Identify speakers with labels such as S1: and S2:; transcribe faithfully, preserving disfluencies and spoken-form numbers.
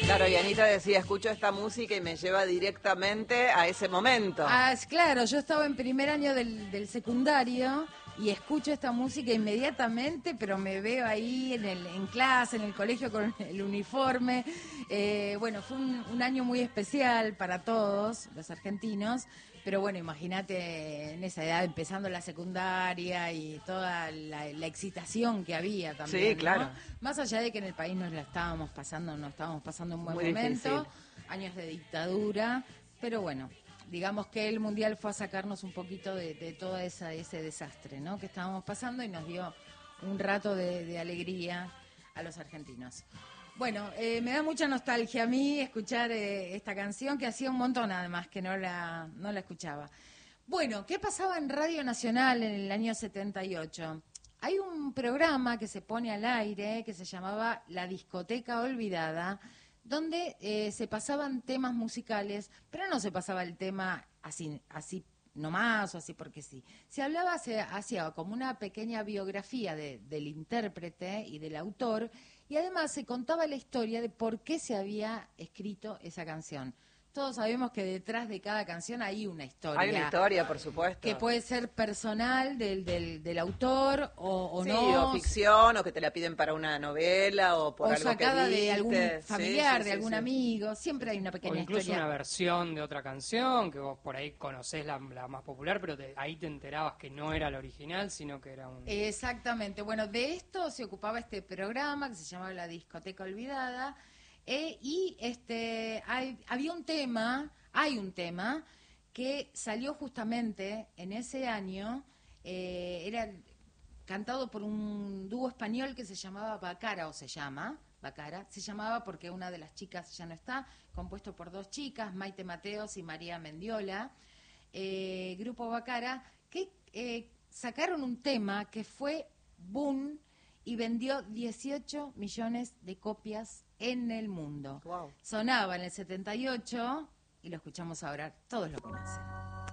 S1: Claro, y Anita decía, escucho esta música y me lleva directamente a ese momento.
S2: Ah, es claro, yo estaba en primer año del, del secundario y escucho esta música inmediatamente, pero me veo ahí en, el, en clase, en el colegio con el uniforme. Eh, bueno, fue un, un año muy especial para todos los argentinos, pero bueno, imagínate en esa edad empezando la secundaria y toda la, la excitación que había también,
S1: Sí, claro.
S2: ¿no? Más allá de que en el país nos la estábamos pasando, no estábamos pasando un buen
S1: Muy
S2: momento,
S1: difícil.
S2: años de dictadura, pero bueno, digamos que el Mundial fue a sacarnos un poquito de, de todo esa, ese desastre, ¿no?, que estábamos pasando y nos dio un rato de, de alegría a los argentinos. Bueno, eh, me da mucha nostalgia a mí escuchar eh, esta canción, que hacía un montón además que no la, no la escuchaba. Bueno, ¿qué pasaba en Radio Nacional en el año setenta y ocho? Hay un programa que se pone al aire que se llamaba La Discoteca Olvidada, donde eh, se pasaban temas musicales, pero no se pasaba el tema así, así nomás o así porque sí. Se hablaba, se hacía como una pequeña biografía de, del intérprete y del autor, y además se contaba la historia de por qué se había escrito esa canción. Todos sabemos que detrás de cada canción hay una historia.
S1: Hay una historia, por supuesto.
S2: Que puede ser personal del, del, del autor o, o
S1: sí,
S2: no.
S1: o ficción, o que te la piden para una novela, o por
S2: o
S1: algo que
S2: sacada
S1: viste.
S2: de algún familiar,
S1: sí, sí,
S2: de
S1: sí,
S2: algún
S1: sí.
S2: amigo. Siempre hay una pequeña
S3: O incluso
S2: historia.
S3: una versión de otra canción, que vos por ahí conocés la, la más popular, pero te, ahí te enterabas que no era la original, sino que era un...
S2: Exactamente. Bueno, de esto se ocupaba este programa que se llamaba La Discoteca Olvidada. Eh, y este hay, había un tema, hay un tema, que salió justamente en ese año, eh, era cantado por un dúo español que se llamaba Bacara, o se llama, Bacara, se llamaba porque una de las chicas ya no está, compuesto por dos chicas, Maite Mateos y María Mendiola, eh, Grupo Bacara, que eh, sacaron un tema que fue boom y vendió dieciocho millones de copias en el mundo.
S1: Wow.
S2: Sonaba en el setenta y ocho y lo escuchamos ahora, todos lo conocen.